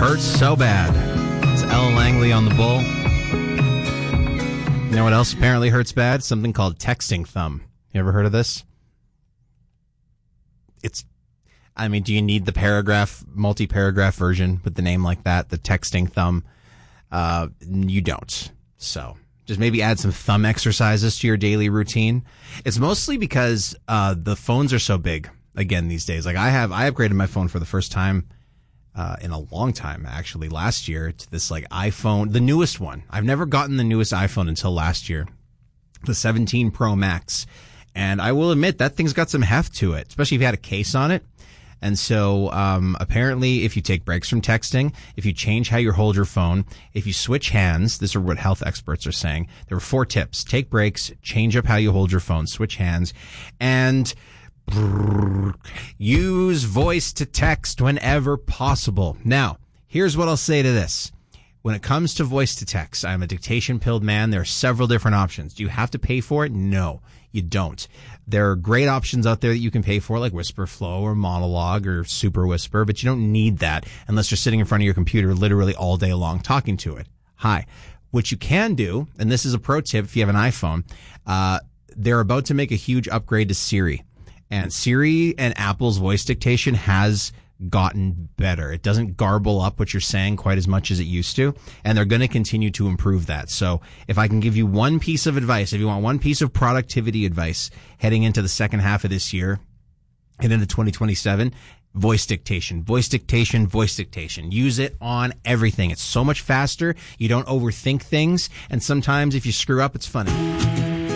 hurts so bad. It's Ella Langley on the Bull. You know what else apparently hurts bad? Something called texting thumb. You ever heard of this? Do you need the multi-paragraph version with the name like that, the texting thumb? You don't. So just maybe add some thumb exercises to your daily routine. It's mostly because the phones are so big again these days. Like I upgraded my phone for the first time in a long time, actually, last year to this like iPhone, the newest one. I've never gotten the newest iPhone until last year, the 17 Pro Max. And I will admit that thing's got some heft to it, especially if you had a case on it. And so apparently if you take breaks from texting, if you change how you hold your phone, if you switch hands, this is what health experts are saying. There were 4 tips. Take breaks, change up how you hold your phone, switch hands, and use voice to text whenever possible. Now, here's what I'll say to this. When it comes to voice to text, I'm a dictation-pilled man. There are several different options. Do you have to pay for it? No, you don't. There are great options out there that you can pay for, like Whisperflow or Monologue or Super Whisper, but you don't need that unless you're sitting in front of your computer literally all day long talking to it. Hi. What you can do, and this is a pro tip if you have an iPhone, they're about to make a huge upgrade to Siri. And Siri and Apple's voice dictation has gotten better. It doesn't garble up what you're saying quite as much as it used to, and they're going to continue to improve that. So if I can give you one piece of advice, if you want one piece of productivity advice heading into the second half of this year and into 2027, voice dictation, voice dictation, voice dictation. Use it on everything. It's so much faster. You don't overthink things, and sometimes if you screw up, it's funny.